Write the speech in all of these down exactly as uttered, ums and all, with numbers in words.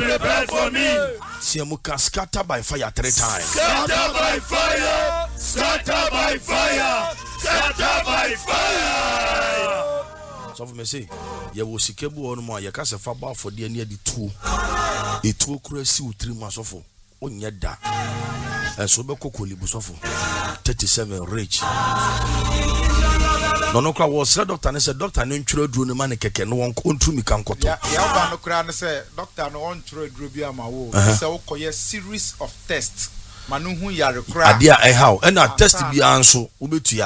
prepared for me. Siamuka scatter by fire three times. Scatter by fire. Scatter by fire. Scatter by fire. So for me say, ye wo sikebu onu mo ye ka se fa ba for de ne adi tuo. Etuo kura si utri ma sofo. Onye da. So be kokoli bu sofo. thirty-seven rage. No no kwa was said doctor and said doctor no ntwere duro ne ma ne keke no won kontru mi kan koto. Ya ya ba no kura ne say doctor no won ntwere duro bi ama wo. Say wo koye series of tests. Manu hu yare kura. Adia eh how and a test bi anso wo betua.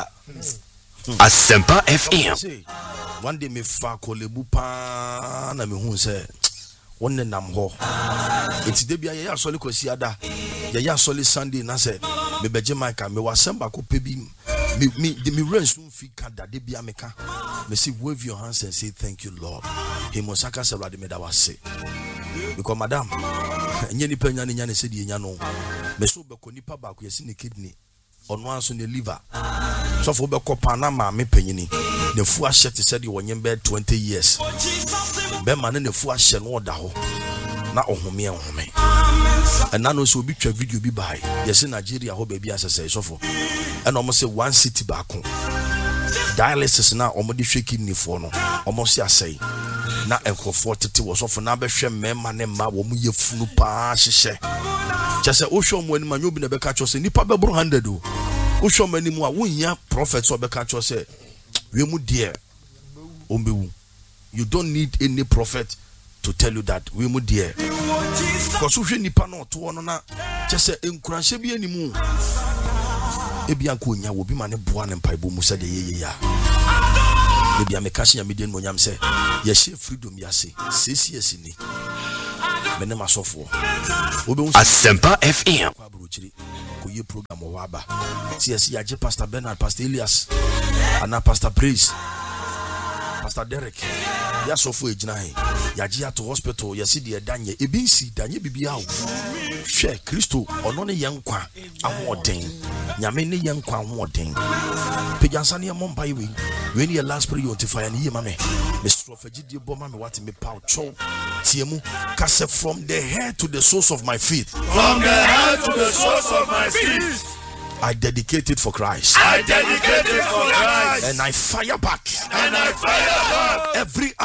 Asempa F M. One day me fa kolebu pa na me hu say wonne nam ho. Enti de bia ye asole kwasi ada. Ye ya asole Sunday na say me beje Mike me wasemba ko pebi me me the me rain soon fi kada de bia meka. Me say wave your hands and say thank you Lord. He mosaka se Lord me da wase. Because madam enye ni panya ni nya ne se de nya no. Me so be ko nipa ba ko yesi ne kidney. Ono anso ne liver. So for be ko Panama me panyini. Ne fu ahye te se de wonye be twenty years. Be man ne fu ahye no oda ho. Na ohome ehome. And now so be twa video bi bai. Yes Nigeria ho ba bi asese so for. And almost say one city back home. Dialysis na omo de hwe kidney for no. Omo se asai. Na enkofo tete wo so for na be hwe mema ne ma wo mu yefunu pa hyehye. Just say Osho mo ani manyo bi na be ka cho say nipa be bro one hundred o. Osho mo ani mu a wonya prophet so be ka cho say we mu dear ombewu. You don't need any prophet to tell you that we mu dear. Because hwe nipa no to no na just say enkuranhye bi animu. Ebi anko nya wo bi ma ne boa ne mpaibo mu say de ye ya. Ebi amekashi ya median mo nyam say ye share freedom ya say six years ni. Menema sofo. Asempa F M. Ko ye program o waba. C S ya je Pastor Bernard, Pastor Elias, ana Pastor Praise, Pastor Derek. Ya sofo ejina he. Ya je ato hospital, ya si de danye, e bi si danye bibia o. Hwe Kristo ono ne yenkwa ahoden. Nyame ne yenkwa ahoden. Pejansa ne mo mpa yi. When your last prayer to fire ni mame. Mister Fajidi Boma me what me pow chow. Tiemu kase from the head to the source of my feet. From the head to the source of my feet. I dedicate it for Christ. I dedicate it for Christ. And I fire back. And I fire back every